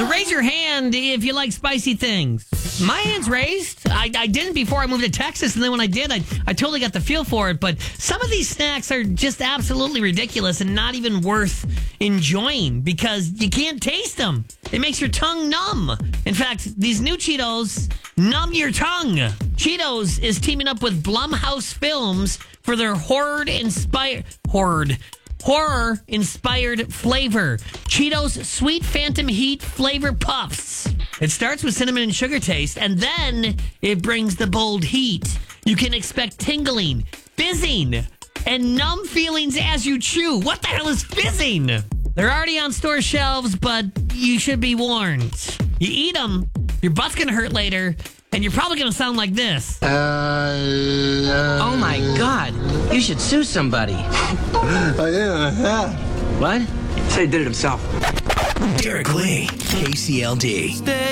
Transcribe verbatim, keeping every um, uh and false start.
So raise your hand if you like spicy things. My hand's raised. I, I didn't before I moved to Texas, and then when I did, I, I totally got the feel for it. But some of these snacks are just absolutely ridiculous and not even worth enjoying because you can't taste them. It makes your tongue numb. In fact, these new Cheetos numb your tongue. Cheetos is teaming up with Blumhouse Films for their horror-inspired... Horror... Horror-inspired flavor. Cheetos Sweet Phantom Heat Flavor Puffs. It starts with cinnamon and sugar taste, and then it brings the bold heat. You can expect tingling, fizzing, and numb feelings as you chew. What the hell is fizzing? They're already on store shelves, but you should be warned. You eat them, your butt's going to hurt later, and you're probably going to sound like this. Uh, uh, Oh my God! You should sue somebody. I am. What? Say he did it himself. Derek Lee, K C L D.